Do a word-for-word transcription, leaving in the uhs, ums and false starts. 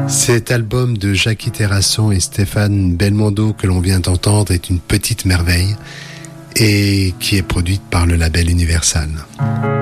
Cet album de Jackie Terrasson et Stéphane Belmondo que l'on vient d'entendre est une petite merveille et qui est produite par le label Universal.